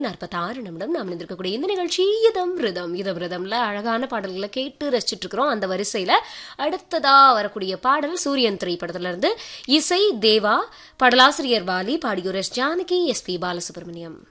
46 நிமிடம் நாம் இருக்கக்கூடிய இந்த நிகழ்ச்சி இதம் ரிதம்ல அழகான பாடல்களை கேட்டு ரசிச்சுட்டு இருக்கிறோம். அந்த வரிசையில அடுத்ததா வரக்கூடிய பாடல் சூரியன் திரைப்படத்துல இருந்து. இசை தேவா, பாடலாசிரியர் Vaali, பாடியோர் S. Janaki, S. B. Balasubramaniam.